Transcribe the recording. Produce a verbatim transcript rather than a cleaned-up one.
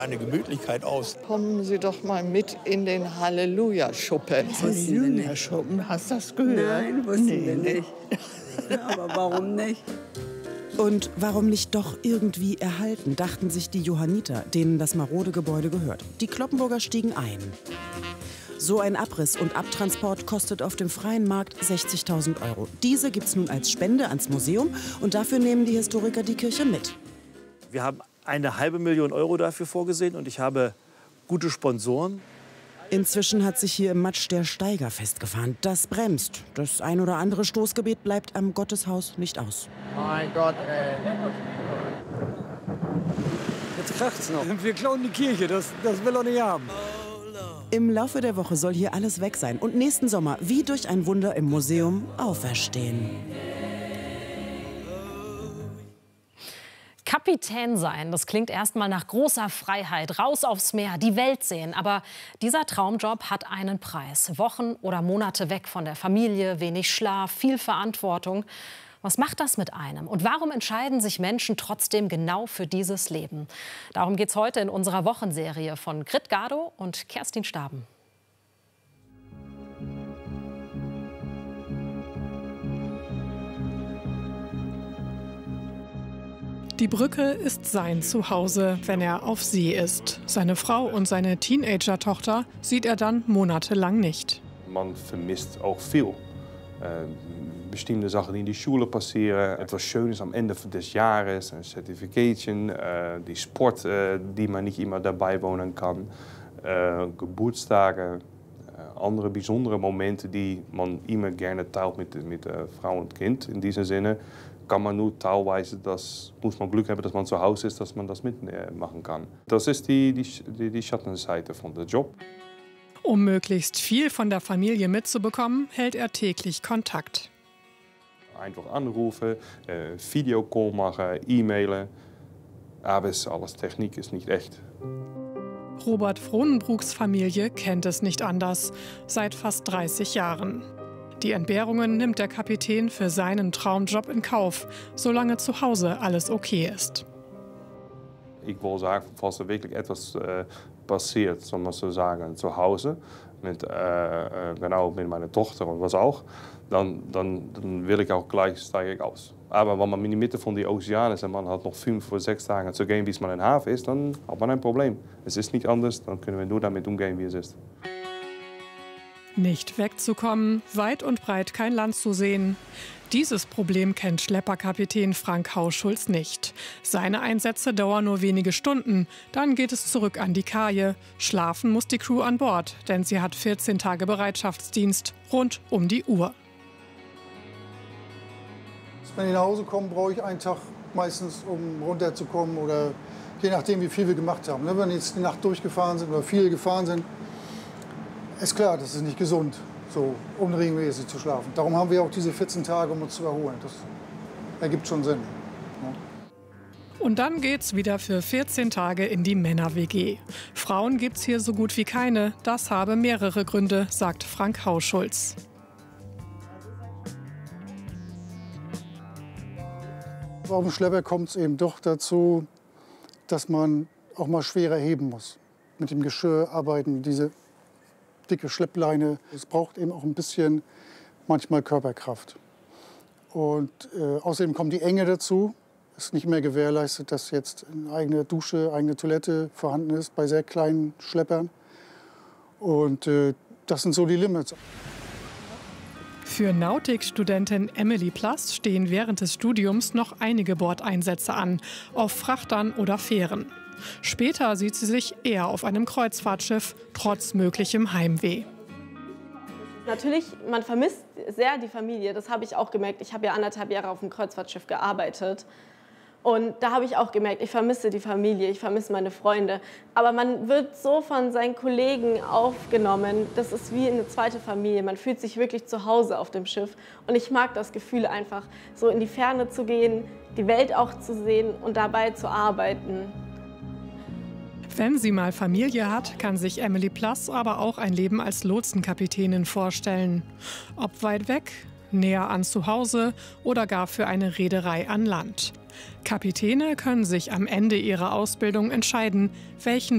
Eine Gemütlichkeit aus. Kommen Sie doch mal mit in den Halleluja-Schuppen. Halleluja-Schuppen, hast du das gehört? Nein, wussten nee, wir nicht. Aber warum nicht? Und warum nicht doch irgendwie erhalten, dachten sich die Johanniter, denen das marode Gebäude gehört. Die Cloppenburger stiegen ein. So ein Abriss und Abtransport kostet auf dem freien Markt sechzigtausend Euro. Diese gibt's nun als Spende ans Museum und dafür nehmen die Historiker die Kirche mit. Wir haben eine halbe Million Euro dafür vorgesehen und ich habe gute Sponsoren. Inzwischen hat sich hier im Matsch der Steiger festgefahren. Das bremst. Das ein oder andere Stoßgebet bleibt am Gotteshaus nicht aus. Mein Gott, ey. Jetzt kracht's noch. Wir klauen die Kirche, das, das will er nicht haben. Im Laufe der Woche soll hier alles weg sein und nächsten Sommer, wie durch ein Wunder im Museum, auferstehen. Kapitän sein, das klingt erstmal nach großer Freiheit, raus aufs Meer, die Welt sehen. Aber dieser Traumjob hat einen Preis. Wochen oder Monate weg von der Familie, wenig Schlaf, viel Verantwortung. Was macht das mit einem? Und warum entscheiden sich Menschen trotzdem genau für dieses Leben? Darum geht es heute in unserer Wochenserie von Grit Gado und Kerstin Staben. Die Brücke ist sein Zuhause, wenn er auf See ist. Seine Frau und seine Teenager-Tochter sieht er dann monatelang nicht. Man vermisst auch viel. Äh, bestimmte Sachen, die in die Schule passieren. Etwas Schönes am Ende des Jahres, ein Certification, äh, die Sport, äh, die man nicht immer dabei wohnen kann, äh, Geburtstage, äh, andere besondere Momente, die man immer gerne teilt mit, mit äh, Frau und Kind. In diesem Sinne kann man nur teilweise, das muss man Glück haben, dass man zu Hause ist, dass man das mitmachen kann. Das ist die, die, die Schattenseite von dem Job. Um möglichst viel von der Familie mitzubekommen, hält er täglich Kontakt. Einfach anrufen, äh, Videocall machen, E-Mailen. Aber es, alles Technik ist nicht echt. Robert Frohnenbruchs Familie kennt es nicht anders, seit fast dreißig Jahren. Die Entbehrungen nimmt der Kapitän für seinen Traumjob in Kauf, solange zu Hause alles okay ist. Ich will sagen, falls er wirklich etwas äh, passiert, soll man so sagen, zu Hause, mit, äh, genau mit meiner Tochter und was auch, dann, dann, dann will ich auch gleich steige ich aus. Aber wenn man in der Mitte von den Ozean ist und man hat noch fünf oder sechs Tage zu gehen, bis man in den Hafen ist, dann hat man ein Problem. Es ist nicht anders, dann können wir nur damit umgehen, wie es ist. Nicht wegzukommen, weit und breit kein Land zu sehen. Dieses Problem kennt Schlepperkapitän Frank Hauschulz nicht. Seine Einsätze dauern nur wenige Stunden, dann geht es zurück an die Kaje. Schlafen muss die Crew an Bord, denn sie hat vierzehn Tage Bereitschaftsdienst, rund um die Uhr. Wenn ich nach Hause komme, brauche ich einen Tag meistens, um runterzukommen oder je nachdem, wie viel wir gemacht haben. Wenn wir jetzt die Nacht durchgefahren sind oder viel gefahren sind, ist klar, das ist nicht gesund, so unregelmäßig zu schlafen. Darum haben wir auch diese vierzehn Tage, um uns zu erholen. Das ergibt schon Sinn. Ja. Und dann geht's wieder für vierzehn Tage in die Männer-W G. Frauen gibt's hier so gut wie keine. Das habe mehrere Gründe, sagt Frank Hauschulz. Auf dem Schlepper kommt es eben doch dazu, dass man auch mal schwerer heben muss. Mit dem Geschirr arbeiten, diese dicke Schleppleine. Es braucht eben auch ein bisschen manchmal Körperkraft. Und äh, außerdem kommt die Enge dazu. Es ist nicht mehr gewährleistet, dass jetzt eine eigene Dusche, eigene Toilette vorhanden ist bei sehr kleinen Schleppern. Und äh, das sind so die Limits. Für Nautikstudentin Emily Plass stehen während des Studiums noch einige Bordeinsätze an, auf Frachtern oder Fähren. Später sieht sie sich eher auf einem Kreuzfahrtschiff, trotz möglichem Heimweh. Natürlich, man vermisst sehr die Familie, das habe ich auch gemerkt. Ich habe ja anderthalb Jahre auf einem Kreuzfahrtschiff gearbeitet. Und da habe ich auch gemerkt, ich vermisse die Familie, ich vermisse meine Freunde. Aber man wird so von seinen Kollegen aufgenommen, das ist wie eine zweite Familie. Man fühlt sich wirklich zu Hause auf dem Schiff. Und ich mag das Gefühl einfach, so in die Ferne zu gehen, die Welt auch zu sehen und dabei zu arbeiten. Wenn sie mal Familie hat, kann sich Emily Plass aber auch ein Leben als Lotsenkapitänin vorstellen. Ob weit weg, näher an zu Hause oder gar für eine Reederei an Land. Kapitäne können sich am Ende ihrer Ausbildung entscheiden, welchen